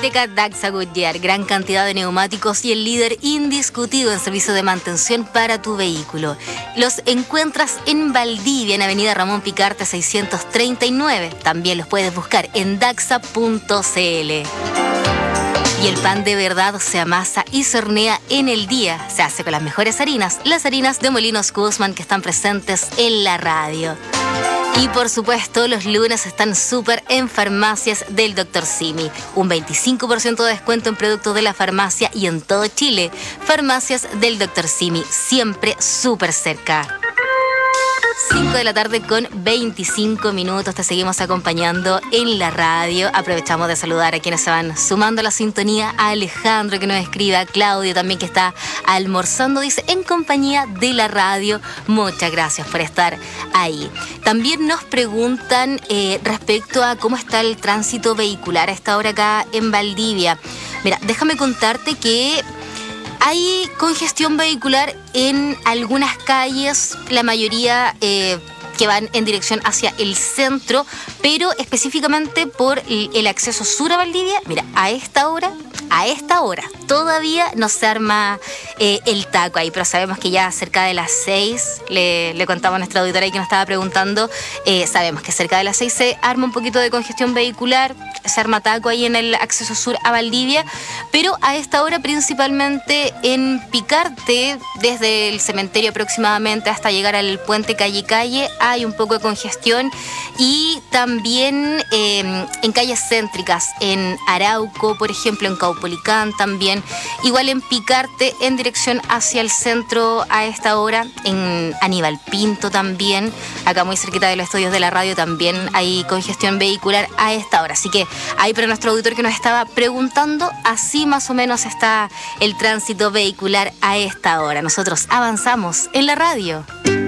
Autoteca Daxa Goodyear, gran cantidad de neumáticos y el líder indiscutido en servicio de mantención para tu vehículo. Los encuentras en Valdivia, en Avenida Ramón Picarte 639. También los puedes buscar en daxa.cl. Y el pan de verdad se amasa y se hornea en el día. Se hace con las mejores harinas, las harinas de Molinos Guzmán, que están presentes en la radio. Y por supuesto, los lunes están súper en Farmacias del Dr. Simi. Un 25% de descuento en productos de la farmacia y en todo Chile. Farmacias del Dr. Simi, siempre súper cerca. 5 de la tarde con 25 minutos. Te seguimos acompañando en la radio. Aprovechamos de saludar a quienes se van sumando a la sintonía. A Alejandro, que nos escribe, a Claudio también, que está almorzando, dice, en compañía de la radio. Muchas gracias por estar ahí. También nos preguntan respecto a cómo está el tránsito vehicular a esta hora acá en Valdivia. Mira, déjame contarte que hay congestión vehicular en algunas calles, la mayoría que van en dirección hacia el centro, pero específicamente por el acceso sur a Valdivia. Mira, a esta hora todavía no se arma el taco ahí, pero sabemos que ya cerca de las 6, le contaba a nuestra auditora ahí que nos estaba preguntando, sabemos que cerca de las 6 se arma un poquito de congestión vehicular, se arma taco ahí en el acceso sur a Valdivia, pero a esta hora principalmente en Picarte, desde el cementerio aproximadamente hasta llegar al puente Calle hay un poco de congestión, y también en calles céntricas, en Arauco, por ejemplo, en Caupolicán también, igual en Picarte en dirección hacia el centro a esta hora, en Aníbal Pinto también, acá muy cerquita de los estudios de la radio también hay congestión vehicular a esta hora. Así que ahí para nuestro auditor que nos estaba preguntando, así más o menos está el tránsito vehicular a esta hora. Nosotros avanzamos en la radio.